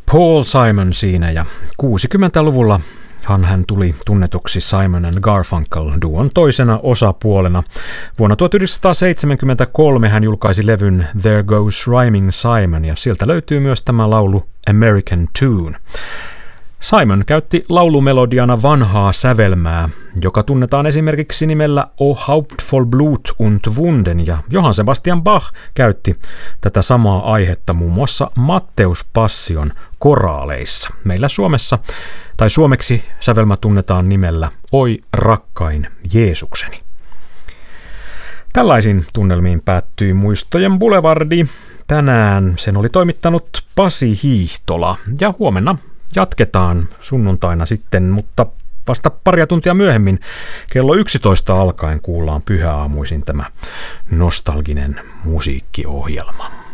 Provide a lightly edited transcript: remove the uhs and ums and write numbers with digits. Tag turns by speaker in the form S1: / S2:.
S1: Paul Simon siinä ja 60-luvulla hän tuli tunnetuksi Simon and Garfunkel-duon toisena osapuolena. Vuonna 1973 hän julkaisi levyn There Goes Rhyming Simon ja sieltä löytyy myös tämä laulu American Tune. Simon käytti laulumelodiana vanhaa sävelmää, joka tunnetaan esimerkiksi nimellä O Haupt voll Blut und Wunden, ja Johann Sebastian Bach käytti tätä samaa aihetta muun muassa Matteus Passion koraaleissa. Meillä Suomessa, tai suomeksi sävelmä tunnetaan nimellä Oi rakkain Jeesukseni. Tällaisiin tunnelmiin päättyi Muistojen Boulevardi. Tänään sen oli toimittanut Pasi Hiihtola, ja huomenna jatketaan sunnuntaina sitten, mutta vasta paria tuntia myöhemmin kello 11 alkaen kuullaan pyhäaamuisin tämä nostalginen musiikkiohjelma.